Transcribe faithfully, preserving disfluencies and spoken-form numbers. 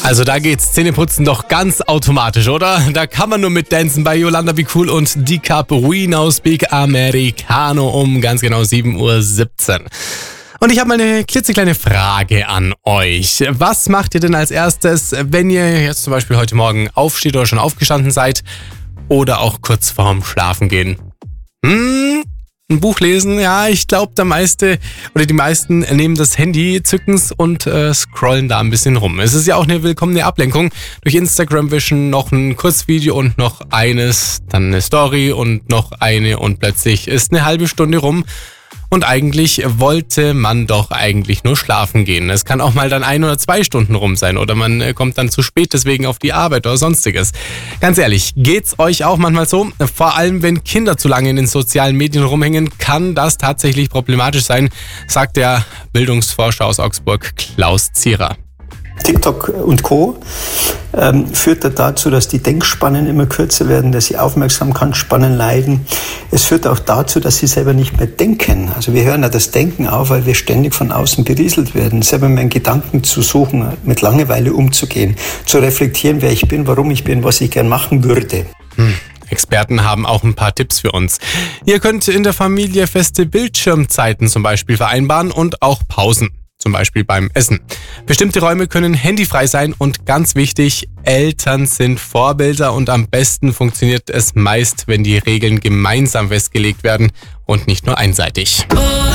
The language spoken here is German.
Also da geht's Zähneputzen doch ganz automatisch, oder? Da kann man nur mitdancen bei Yolanda Be Cool und Di Capuino Speak Americano um ganz genau sieben Uhr siebzehn. Und ich habe mal eine klitzekleine Frage an euch. Was macht ihr denn als erstes, wenn ihr jetzt zum Beispiel heute Morgen aufsteht oder schon aufgestanden seid oder auch kurz vorm Schlafengehen? Hm? Ein Buch lesen? Ja, ich glaube, der meiste oder die meisten nehmen das Handy, zücken's und äh, scrollen da ein bisschen rum. Es ist ja auch eine willkommene Ablenkung. Durch Instagram wischen noch ein Kurzvideo und noch eines, dann eine Story und noch eine und plötzlich ist eine halbe Stunde rum. Und eigentlich wollte man doch eigentlich nur schlafen gehen. Es kann auch mal dann ein oder zwei Stunden rum sein oder man kommt dann zu spät deswegen auf die Arbeit oder sonstiges. Ganz ehrlich, geht's euch auch manchmal so? Vor allem, wenn Kinder zu lange in den sozialen Medien rumhängen, kann das tatsächlich problematisch sein, sagt der Bildungsforscher aus Augsburg, Klaus Zierer. TikTok und Co. Ähm, führt dazu, dass die Denkspannen immer kürzer werden, dass die Aufmerksamkeitsspannen leiden. Es führt auch dazu, dass sie selber nicht mehr denken. Also wir hören ja das Denken auf, weil wir ständig von außen berieselt werden. Selber meinen Gedanken zu suchen, mit Langeweile umzugehen, zu reflektieren, wer ich bin, warum ich bin, was ich gern machen würde. Hm. Experten haben auch ein paar Tipps für uns. Ihr könnt in der Familie feste Bildschirmzeiten zum Beispiel vereinbaren und auch Pausen. Zum Beispiel beim Essen. Bestimmte Räume können handyfrei sein und ganz wichtig, Eltern sind Vorbilder und am besten funktioniert es meist, wenn die Regeln gemeinsam festgelegt werden und nicht nur einseitig.